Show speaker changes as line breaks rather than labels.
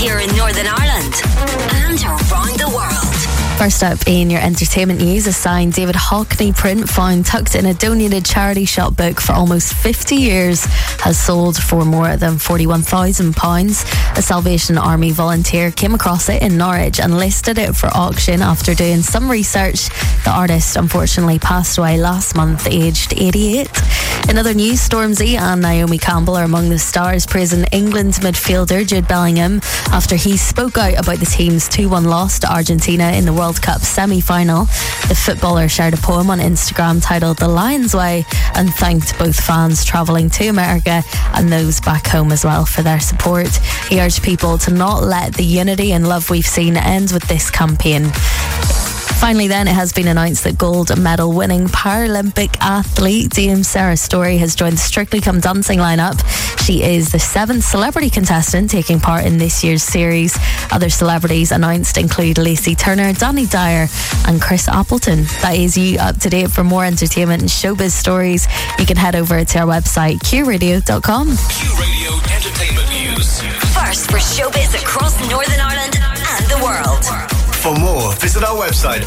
here in Northern Ireland and around the world.
First up in your entertainment news, a signed David Hockney print found tucked in a donated charity shop book for almost 50 years has sold for more than £41,000. A Salvation Army volunteer came across it in Norwich and listed it for auction after doing some research. The artist unfortunately passed away last month, aged 88. In other news, Stormzy and Naomi Campbell are among the stars praising England's midfielder Jude Bellingham after he spoke out about the team's 2-1 loss to Argentina in the World Cup semi-final. The footballer shared a poem on Instagram titled The Lion's Way and thanked both fans travelling to America and those back home as well for their support. He urged people to not let the unity and love we've seen end with this campaign. Finally then, it has been announced that gold medal winning Paralympic athlete Dame Sarah Story has joined the Strictly Come Dancing lineup. She is the 7th celebrity contestant taking part in this year's series. Other celebrities announced include Lacey Turner, Danny Dyer and Chris Appleton. That is you up to date. For more entertainment and showbiz stories, you can head over to our website qradio.com.
Q Radio Entertainment News.
First for showbiz across Northern Ireland and the world.
For more, visit our website